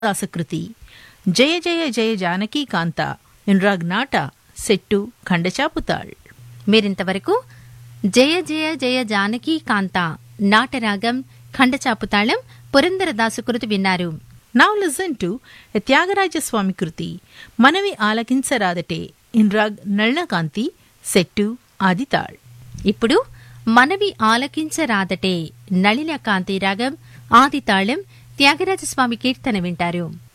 దాసకృతి జయ జయ జయ జానకీ కాంత ఇన్రాగ్నాట సెట్టు ఖండచాపుతాళ్. మీరింతవరకు జయ జయ జయ జానకీ కాంత నాటరాగం ఖండచాపుతాళం పురందరదాసు కృతి విన్నారు. నౌ లిసన్ టు త్యాగరాజస్వామి కృతి మనవి ఆలకించరాదటే ఇన్రాగ్ నళ్ళకాంతి సెట్టు ఆదితాళ్. ఇప్పుడు మనవి ఆలకించరాదటే నళిన కాంతి రాగం ఆదితాళం త్యాగరాజస్వామి కీర్తన వింటారు.